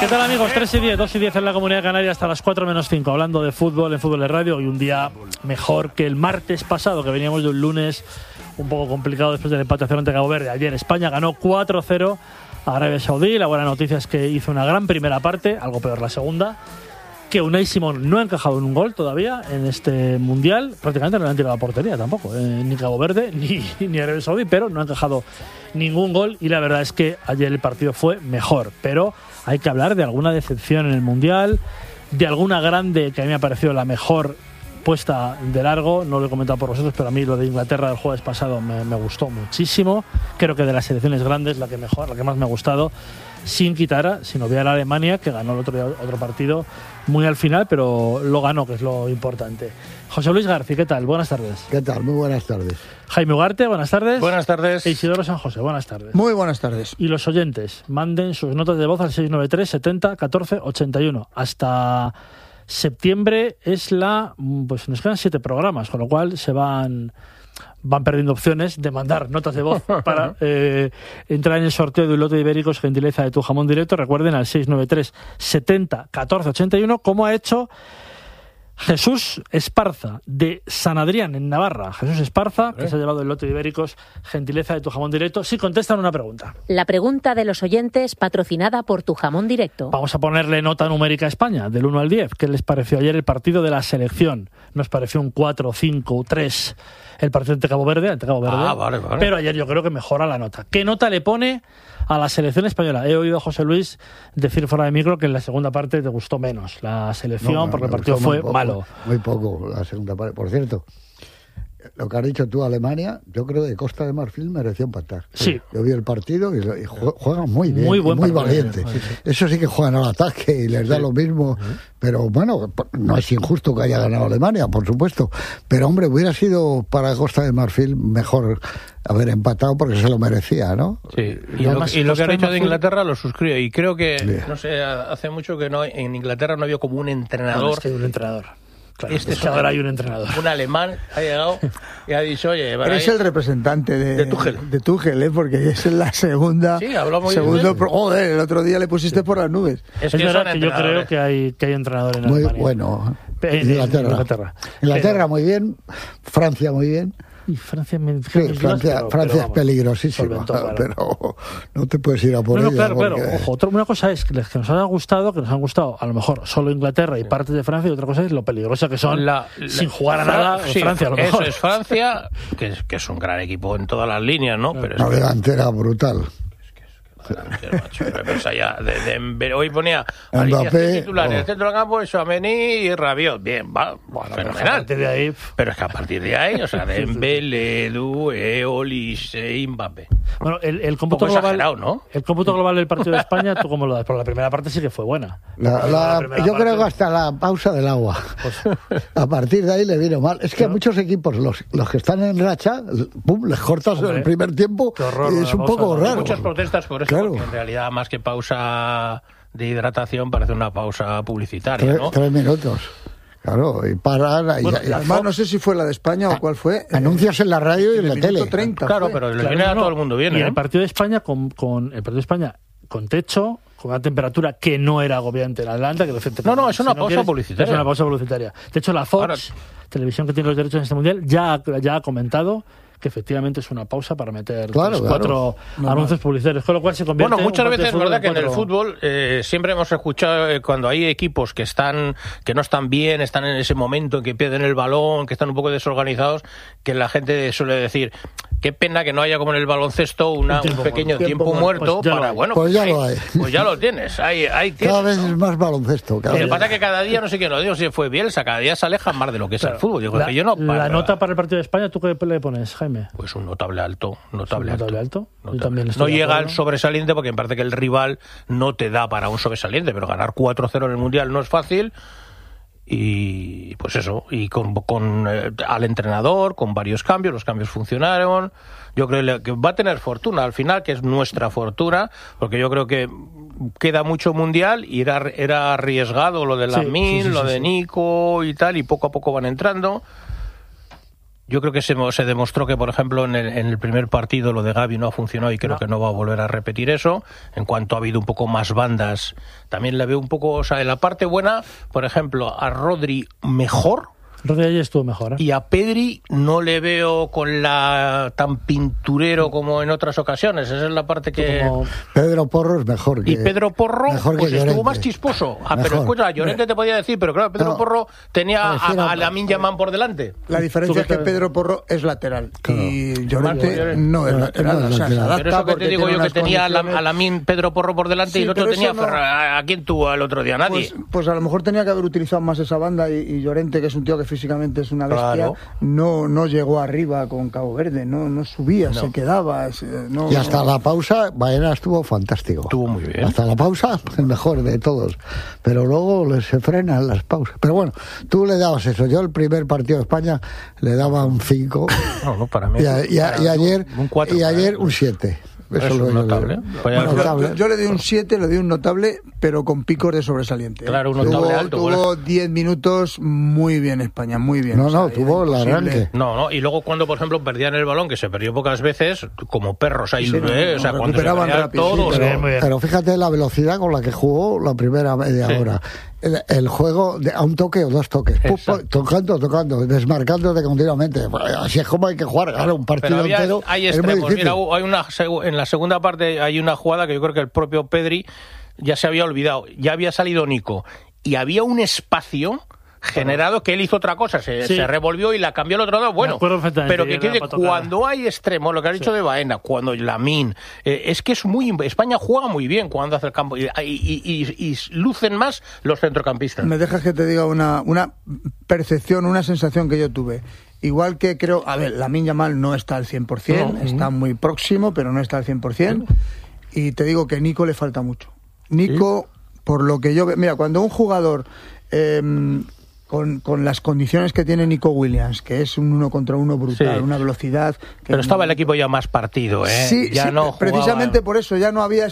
¿Qué tal, amigos? 3:10, 2:10 en la Comunidad Canaria, hasta las 4:05, hablando de fútbol en Fútbol de Radio. Y un día mejor que el martes pasado, que veníamos de un lunes un poco complicado después del empate a 0 ante Cabo Verde. Ayer España ganó 4-0 a Arabia Saudí. La buena noticia es que hizo una gran primera parte, algo peor la segunda, que Unai Simón no ha encajado en un gol todavía en este Mundial. Prácticamente no le han tirado a la portería tampoco, ni Cabo Verde ni Arabia Saudí, pero no ha encajado ningún gol. Y la verdad es que ayer el partido fue mejor, pero hay que hablar de alguna decepción en el Mundial, de alguna grande que a mí me ha parecido la mejor puesta de largo. No lo he comentado por vosotros, pero a mí lo de Inglaterra del jueves pasado me gustó muchísimo. Creo que de las selecciones grandes la que más me ha gustado, sin obviar a Alemania, que ganó el otro día otro partido muy al final, pero lo ganó, que es lo importante. José Luis García, ¿qué tal? Buenas tardes. ¿Qué tal? Muy buenas tardes. Jaime Ugarte, buenas tardes. Buenas tardes. E Isidoro San José, buenas tardes. Muy buenas tardes. Y los oyentes, manden sus notas de voz al 693 70 14 81. Hasta septiembre pues nos quedan 7 programas, con lo cual se van perdiendo opciones de mandar notas de voz para entrar en el sorteo de un lote de ibéricos, gentileza de Tu Jamón Directo. Recuerden, al 693 70 14 81, como ha hecho Jesús Esparza, de San Adrián, en Navarra. Jesús Esparza, que se ha llevado el lote de ibéricos, gentileza de Tu Jamón Directo. Sí, contestan una pregunta. La pregunta de los oyentes, patrocinada por Tu Jamón Directo. Vamos a ponerle nota numérica a España, del 1 al 10. ¿Qué les pareció ayer el partido de la selección? Nos pareció un 4, 5, 3 el partido ante Cabo Verde. Vale. Pero ayer yo creo que mejora la nota. ¿Qué nota le pone a la selección española? He oído a José Luis decir fuera de micro que en la segunda parte te gustó menos la selección, porque el partido fue malo. Muy poco la segunda parte. Por cierto, lo que has dicho tú, Alemania, yo creo que Costa de Marfil mereció empatar. Sí. Yo vi el partido y juegan muy bien, muy valiente. Sí. Eso sí que juegan al ataque y les da lo mismo. Pero bueno, no es injusto que haya ganado Alemania, por supuesto. Pero hombre, hubiera sido para Costa de Marfil mejor haber empatado, porque se lo merecía, ¿no? Sí. Y además, lo que han hecho de Inglaterra lo suscribo. Y creo que, no sé, hace mucho que en Inglaterra no había como un entrenador. No, es que hay un entrenador. Claro, ahora hay un entrenador. Un alemán ha llegado y ha dicho, oye... Eres el representante de Tuchel, porque es la segunda... Sí, habló muy bien. Joder, el otro día le pusiste por las nubes. Es verdad que yo creo que hay entrenador en Alemania. Muy bueno. Inglaterra muy bien. Francia muy bien. Y Francia es peligrosísima, pero no te puedes ir a por ella. Claro. Ojo, una cosa es que nos han gustado a lo mejor solo Inglaterra y partes de Francia, y otra cosa es lo peligrosa que son sin jugar a nada Francia, a lo mejor. Eso es Francia, que es un gran equipo en todas las líneas, ¿no? Pero una delantera brutal. Hoy ponía Mbappé, titular en el centro del campo, Tchouaméni y Rabiot. Bien, va, fenomenal. Pero es que a partir de ahí, o sea, Dembélé, Edu, Olise, Mbappé. Bueno, el cómputo global, ¿no? El cómputo global del partido de España, ¿tú cómo lo das? Porque la primera parte sí que fue buena. Yo creo que hasta la pausa del agua. A partir de ahí le vino mal. Es que a muchos equipos, los que están en racha, les cortas el primer tiempo y es un poco raro. Muchas protestas por eso. Porque en realidad, más que pausa de hidratación, parece una pausa publicitaria, ¿no? 3 minutos. Claro, y paran. Además, no sé si fue la de España o cuál fue. Anuncios en la radio y en la tele. 30 claro, pero le viene a todo el mundo bien. Y el partido de España con techo, con una temperatura que no era agobiante en Atlanta. Que no, es una pausa publicitaria. Es una pausa publicitaria. De hecho, la Fox, televisión que tiene los derechos en este mundial, ya ha comentado que efectivamente es una pausa para meter 4 anuncios publicitarios, con lo cual se convierte muchas veces es verdad que en el fútbol siempre hemos escuchado cuando hay equipos que no están bien, están en ese momento en que pierden el balón, que están un poco desorganizados, que la gente suele decir qué pena que no haya como en el baloncesto un pequeño tiempo muerto para pues ya lo hay. Pues ya lo tienes, ahí tienes. Cada vez es más baloncesto. Lo que pasa es que cada día, no sé quién lo digo, si fue Bielsa, cada día se aleja más de lo que es el fútbol. La nota para el partido de España, ¿tú qué le pones, Jaime? Pues un notable alto. Notable alto. No llega al sobresaliente porque me parece que el rival no te da para un sobresaliente, pero ganar 4-0 en el Mundial no es fácil. Y pues eso, y con al entrenador, con varios cambios, los cambios funcionaron. Yo creo que va a tener fortuna al final, que es nuestra fortuna, porque yo creo que queda mucho Mundial y era arriesgado lo de Lamine, lo de Nico y tal, y poco a poco van entrando. Yo creo que se demostró que, por ejemplo, en el primer partido lo de Gavi no ha funcionado y creo que no va a volver a repetir eso. En cuanto ha habido un poco más bandas, también le veo un poco, o sea, en la parte buena, por ejemplo, a Rodri mejor. Rodri ayer estuvo mejor, ¿eh? Y a Pedri no le veo con la tan pinturero como en otras ocasiones. Esa es la parte que... Pedro Porro es mejor que... Y Pedro Porro pues estuvo más chisposo. Pero escucha, Llorente te podía decir, pero claro, Pedro Porro tenía a Lamine Yamal por delante. La diferencia es que Pedro Porro es lateral y Llorente no es lateral. O sea, se adapta. Pero eso que te digo yo, que tenía a Lamine Pedro Porro por delante y el otro tenía ¿a quién tuvo el otro día? Nadie. Pues a lo mejor tenía que haber utilizado más esa banda y Llorente, que es un tío que físicamente es una bestia, claro. no llegó arriba con Cabo Verde, no subía, se quedaba. Y hasta la pausa, Baena estuvo fantástico. Estuvo muy bien. Hasta la pausa, el mejor de todos. Pero luego se frenan las pausas. Pero bueno, tú le dabas eso. Yo el primer partido de España le daba un 5. No, para mí. Y ayer un 4, y ayer un 7. Eso es un notable. Yo le di un 7, le di un notable, pero con picos de sobresaliente. Claro, un notable alto. Tuvo 10 minutos muy bien España, muy bien. Tuvo el arranque. No, y luego cuando, por ejemplo, perdían el balón, que se perdió pocas veces, como perros ahí, o sea, cuando recuperaban rápido. Todos, pero fíjate la velocidad con la que jugó la primera media hora. El juego a un toque o dos toques, tocando, desmarcándote continuamente. Así es como hay que jugar. Claro, un partido entero. Hay extremos. Mira, en la segunda parte hay una jugada que yo creo que el propio Pedri ya se había olvidado. Ya había salido Nico y había un espacio generado que él hizo otra cosa, se revolvió y la cambió al otro lado. Bueno, pero que quede cuando hay extremos, lo que has dicho de Baena, cuando Lamine, es que es muy... España juega muy bien cuando hace el campo y lucen más los centrocampistas. Me dejas que te diga una percepción, una sensación que yo tuve. Igual que creo, Lamine Yamal no está al 100%, está muy próximo, pero no está al 100%. Y te digo que Nico le falta mucho. Nico, por lo que yo veo... Mira, cuando un jugador... Con las condiciones que tiene Nico Williams, que es un 1 contra 1 brutal, una velocidad... Pero estaba el equipo ya más partido, ¿eh? Sí, no precisamente por eso, ya no había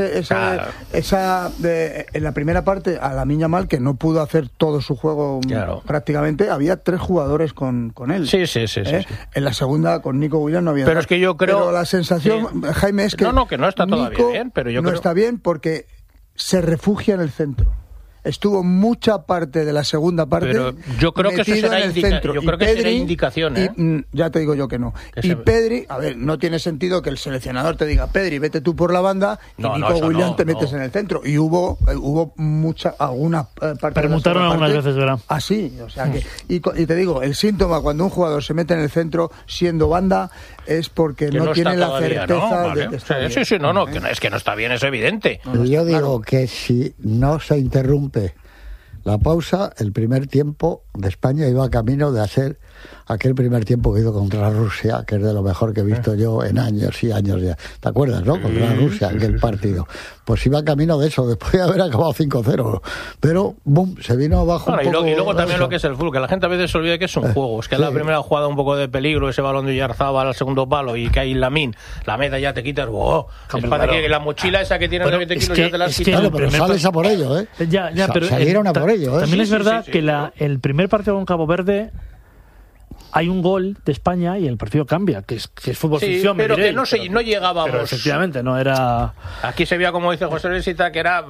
en la primera parte, a Lamine Yamal, que no pudo hacer todo su juego prácticamente, había 3 jugadores con él. Sí. En la segunda, con Nico Williams, no había... Pero es que yo creo... Pero la sensación, Jaime, es que... que no está todavía Nico bien, pero yo no creo... está bien porque se refugia en el centro. Estuvo mucha parte de la segunda parte. Pero yo creo que eso será será indicación, ¿eh? Ya te digo yo que no. Y Pedri, no tiene sentido que el seleccionador te diga, Pedri, vete tú por la banda y Nico Williams te metes en el centro. Y hubo alguna parte. Permutaron algunas veces, ¿verdad? Así, o sea que. Y te digo, el síntoma cuando un jugador se mete en el centro siendo banda es porque que no tiene la certeza de que está bien. Sí, es que no está bien, es evidente. Yo digo que si no se interrumpe la pausa, el primer tiempo de España iba camino de hacer aquel primer tiempo que hizo contra Rusia, que es de lo mejor que he visto yo en años y años ya. ¿Te acuerdas, no? Contra Rusia, aquel partido. Pues iba camino de eso, después de haber acabado 5-0. Pero, boom, se vino abajo un poco. Y luego también lo que es el fútbol, que la gente a veces se olvida que es un juego. Es que la primera jugada un poco de peligro, ese balón de Oyarzabal al segundo palo y que hay Lamine, la meta ya te quitas, es para que la mochila esa que tiene de 20 kilos ya te la has quitado. Claro, pero sales a por ello, ¿eh? Pero salieron a por ello, ¿eh? También es verdad que el primer partido con Cabo Verde hay un gol de España y el partido cambia, que es fútbol ficción. Pero que no llegábamos. Pero efectivamente, no era... Aquí se veía, como dice José Luisita, que era,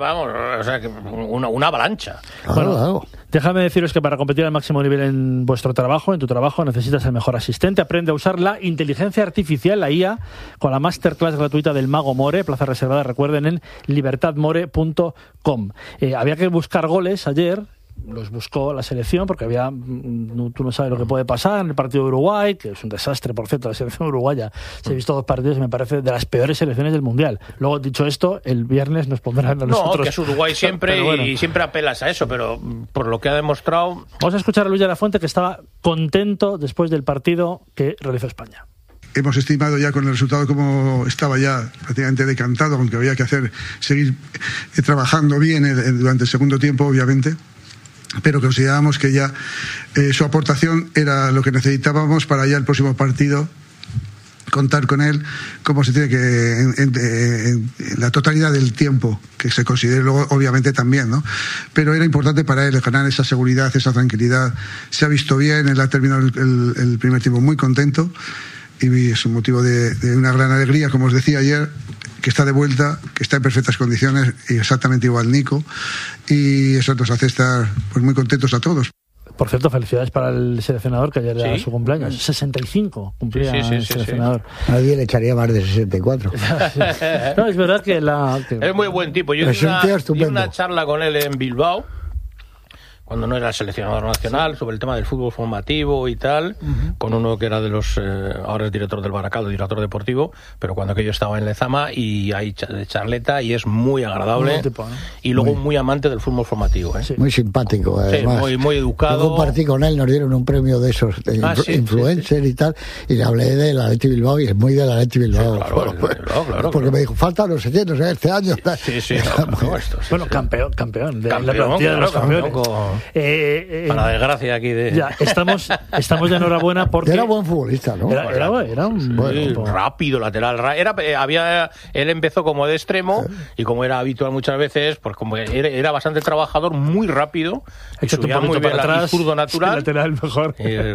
una avalancha. Bueno, déjame deciros que para competir al máximo nivel en vuestro trabajo, en tu trabajo, necesitas el mejor asistente. Aprende a usar la inteligencia artificial, la IA, con la masterclass gratuita del Mago More, plaza reservada, recuerden, en libertadmore.com. Había que buscar goles ayer. Los buscó la selección porque tú no sabes lo que puede pasar en el partido de Uruguay, que es un desastre, por cierto, la selección uruguaya. Se he visto 2 partidos y me parece de las peores selecciones del Mundial. Luego, dicho esto, el viernes nos pondrán a nosotros. No, que es Uruguay siempre y siempre apelas a eso, pero por lo que ha demostrado... Vamos a escuchar a Luis de la Fuente, que estaba contento después del partido que realizó España. Hemos estimado ya con el resultado como estaba ya prácticamente decantado, aunque había que seguir trabajando bien durante el segundo tiempo, obviamente. Pero considerábamos que ya su aportación era lo que necesitábamos para ya el próximo partido contar con él como se tiene que en la totalidad del tiempo que se considere, luego obviamente también, ¿no? Pero era importante para él ganar esa seguridad, esa tranquilidad. Se ha visto bien, él ha terminado el primer tiempo muy contento y es un motivo de una gran alegría, como os decía ayer, que está de vuelta, que está en perfectas condiciones y exactamente igual Nico, y eso nos hace estar pues muy contentos a todos. Por cierto, felicidades para el seleccionador, que ayer era su cumpleaños. 65 cumplía el seleccionador. Nadie le echaría más de 64. No, es verdad que es muy buen tipo. Yo di una charla con él en Bilbao, cuando no era seleccionador nacional, sobre el tema del fútbol formativo y tal, con uno que era de los, ahora es director del Baracaldo, director deportivo, pero cuando aquello estaba en Lezama, y hay de charleta, y es muy agradable, muy tipo, ¿no? Y luego muy amante del fútbol formativo, ¿eh? Sí. Muy simpático, además. Sí, muy educado. Yo compartí con él, nos dieron un premio de esos, influencer y tal, y le hablé de la Athletic Bilbao, y es muy de la Athletic Bilbao. Sí, claro, porque me dijo, falta no sé qué, este año. Bueno, campeón de la plantilla de los campeones. Para desgracia aquí de... Ya, estamos de enhorabuena porque... Era buen futbolista, ¿no? Era un buen... rápido, lateral. Él empezó como de extremo y como era habitual muchas veces, pues como era bastante trabajador, muy rápido, y subía muy bien atrás, zurdo natural. Lateral mejor.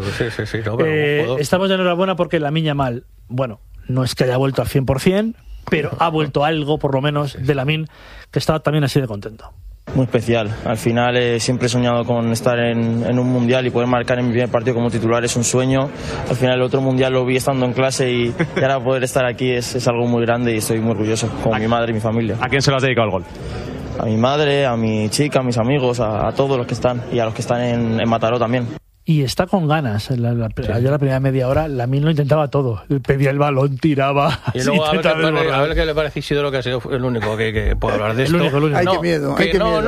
Estamos de enhorabuena porque Lamine Yamal, bueno, no es que haya vuelto al 100%, pero ha vuelto algo, por lo menos, de Lamine, que estaba también así de contento. Muy especial. Al final siempre he soñado con estar en un mundial y poder marcar en mi primer partido como titular es un sueño. Al final el otro mundial lo vi estando en clase y ahora poder estar aquí es algo muy grande y estoy muy orgulloso con mi madre y mi familia. ¿A quién se lo has dedicado el gol? A mi madre, a mi chica, a mis amigos, a todos los que están y a los que están en Mataró también. Y está con ganas. Ayer la primera media hora, Lamine lo intentaba todo. Pedía el balón, tiraba. Y luego a ver qué le parece Isidoro, que ha sido el único que puede hablar de esto. El único. Ay, qué miedo.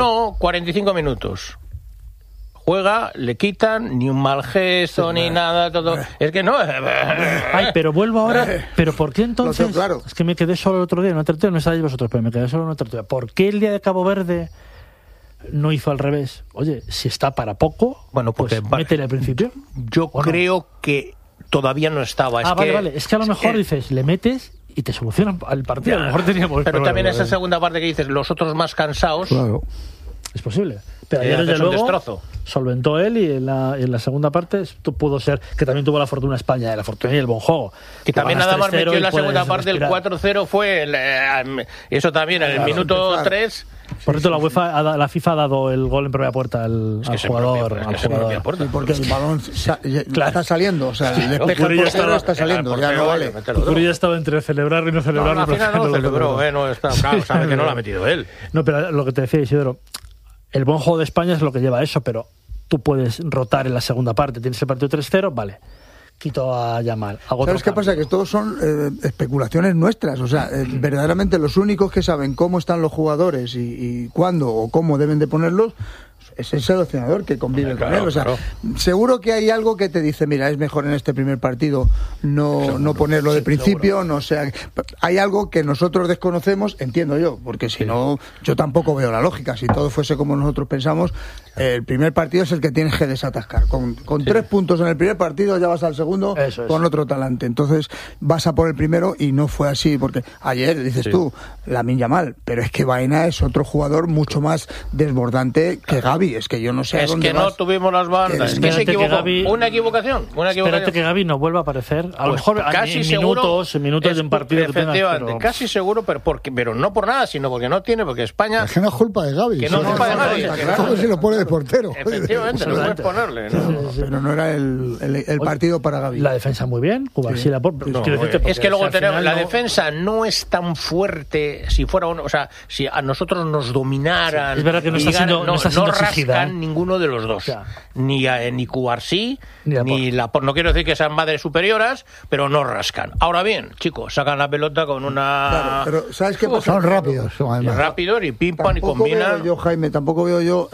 45 minutos. Juega, le quitan, ni un mal gesto, ni nada, todo. Es que no. Ay, pero vuelvo ahora. ¿Pero por qué entonces? Claro. Es que me quedé solo el otro día, no estáis vosotros, pero me quedé solo en otro día. ¿Por qué el día de Cabo Verde no hizo al revés? Oye, si está para poco, bueno, porque pues métele al principio. Yo creo que todavía no estaba. Vale. Es que a lo mejor dices, le metes y te solucionan el partido. A lo mejor teníamos. Pero también esa segunda parte que dices, los otros más cansados. Claro. Es posible. Pero ayer, desde luego, destrozo. Solventó él, y en la segunda parte pudo ser, que también tuvo la fortuna España, la fortuna y el buen juego. Que también nada más metió en la segunda parte el 4-0 fue eso también en el minuto 3. Por cierto, la FIFA ha dado el gol en propia puerta al jugador. Porque el balón está saliendo, o sea, el despeje portero está saliendo, ya no vale. Cucurella ya estaba entre celebrarlo y no celebrarlo. Al final no lo celebró, no está, claro, sabe que no lo ha metido él. No, pero lo que te decía, Isidoro, el buen juego de España es lo que lleva a eso, pero tú puedes rotar en la segunda parte. Tienes el partido 3-0, vale, quito a Yamal. ¿Sabes qué pasa? Que todos son especulaciones nuestras. O sea, verdaderamente los únicos que saben cómo están los jugadores y cuándo o cómo deben de ponerlos es el seleccionador que convive con él. O sea, seguro que hay algo que te dice, mira, es mejor en este primer partido no ponerlo de principio, seguro. No sé. Hay algo que nosotros desconocemos, entiendo yo, porque si no, yo tampoco veo la lógica. Si todo fuese como nosotros pensamos, el primer partido es el que tienes que desatascar. Con 3 puntos en el primer partido ya vas al segundo con otro talante. Entonces vas a por el primero y no fue así, porque ayer, dices tú, Lamine Yamal, pero es que Baena es otro jugador mucho más desbordante que Gavi. Es que yo no sé. Es que no tuvimos las bandas. Es que se equivocó. Una equivocación. Espérate que Gavi no vuelva a aparecer. A lo mejor casi en minutos de un partido. Efectivamente, casi seguro, pero no por nada, sino porque no tiene, porque España. Es que no es culpa de Gavi. Que no es culpa de Gavi. ¿Cómo se lo pone de portero? Efectivamente, no puedes ponerle. Pero no era el partido para Gavi. La defensa muy bien. Cuba sí la es que luego tenemos la defensa no es tan fuerte. Si fuera o sea, si a nosotros nos dominaran. Es verdad que no está siendo rascan ninguno de los dos, ni Cubarsí ni la no quiero decir que sean madres superioras, pero no rascan. Ahora bien, chicos, sacan la pelota con una. Claro, pero ¿sabes qué pasa? Son rápidos, rápidos y pimpan y combinan. Tampoco veo yo,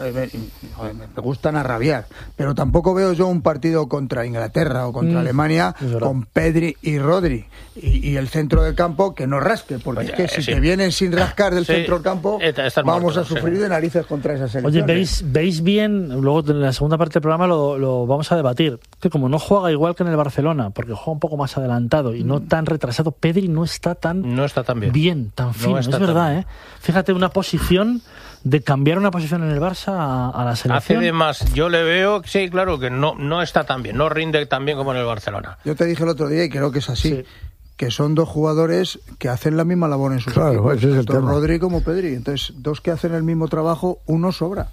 me gustan a rabiar, pero tampoco veo yo un partido contra Inglaterra o contra Alemania con Pedri y Rodri y el centro del campo que no rasque, porque es que si te vienen sin rascar del centro del campo, vamos a sufrir de narices contra esa selección. Oye, veis bien, luego en la segunda parte del programa lo vamos a debatir, que como no juega igual que en el Barcelona, porque juega un poco más adelantado y no tan retrasado, Pedri no está tan bien, tan fino, es verdad, ¿eh? Fíjate, una posición de cambiar una posición en el Barça a la selección. Hace de más, yo le veo, sí, claro, que no está tan bien, no rinde tan bien como en el Barcelona. Yo te dije el otro día, y creo que es así, que son dos jugadores que hacen la misma labor en sus equipos, ese es el tema. Rodri como Pedri. Entonces, dos que hacen el mismo trabajo, uno sobra.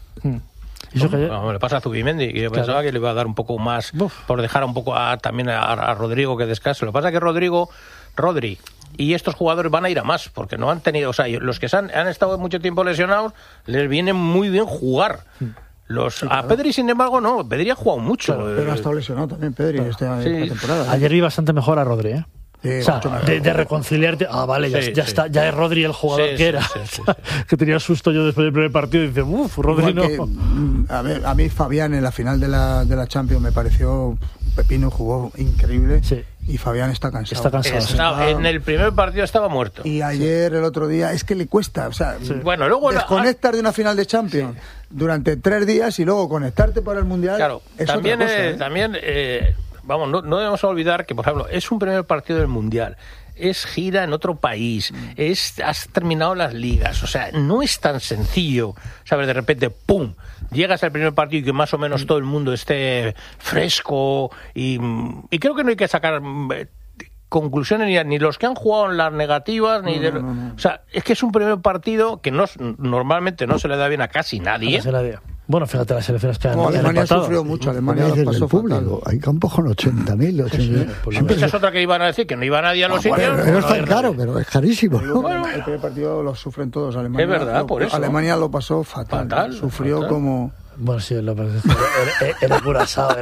Le pasa a Zubimendi, que yo pensaba que le iba a dar un poco más, por dejar un poco también a Rodrigo que descanse. Lo que pasa es que Rodri y estos jugadores van a ir a más, porque no han tenido, o sea, los que han estado mucho tiempo lesionados, les viene muy bien jugar. A Pedri, sin embargo, no. Pedri ha jugado mucho. Pero ha estado lesionado también Pedri esta temporada. Ayer vi bastante mejor a Rodri, ¿eh? O sea, de reconciliarte. Vale, ya está, ya es Rodri el jugador que era. Que tenía susto yo después del primer partido y dice, Rodri no. A mí Fabián en la final de la Champions me pareció pepino, jugó increíble. Y Fabián está cansado. En el primer partido estaba muerto. Y ayer, el otro día, es que le cuesta. O sea, bueno, luego desconectar de una final de Champions durante 3 días y luego conectarte para el Mundial. Claro, es también, otra cosa, también vamos, no debemos olvidar que, por ejemplo, es un primer partido del Mundial, es gira en otro país, has terminado las ligas, o sea, no es tan sencillo, ¿sabes? De repente, ¡pum!, llegas al primer partido y que más o menos todo el mundo esté fresco y creo que no hay que sacar conclusiones ni los que han jugado en las negativas, ni o sea, es que es un primer partido que normalmente no se le da bien a casi nadie. Bueno, fíjate las selecciones que han Alemania sufrió mucho, Alemania lo pasó público. Hay campos con 80.000. Esa es otra que iban a decir, que no iba nadie a los sitios. Pero es tan caro, pero es carísimo. Bueno, el primer partido lo sufren todos. Alemania, es verdad, por eso. Alemania lo pasó fatal. Sufrió como... Bueno, sí, era Curazao,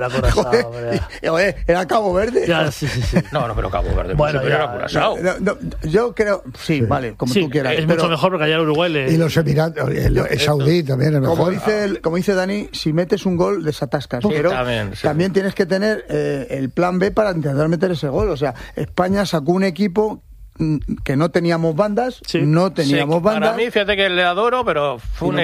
¿Era Cabo Verde? Sí. No, pero Cabo Verde era Curazao. Yo creo, vale, como tú quieras. Es mucho mejor porque allá Uruguay y los Emiratos, el Saudí también es mejor. Como dice Dani, si metes un gol, desatascas. Pero también tienes que tener el plan B para intentar meter ese gol. O sea, España sacó un equipo que no teníamos bandas, Para mí, fíjate que le adoro, pero fue un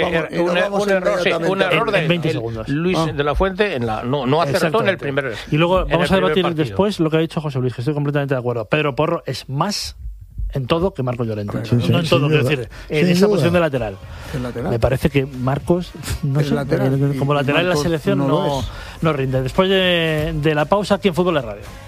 error de 20 segundos. Luis de la Fuente, no acertó en el primer. Y luego vamos a debatir después lo que ha dicho José Luis, que estoy completamente de acuerdo. Pedro Porro es más en todo que Marcos Llorente. No en todo, quiero decir, en esa posición de lateral. Me parece que Marcos, como lateral en la selección, no rinde. Después de la pausa, aquí en Fútbol de Radio.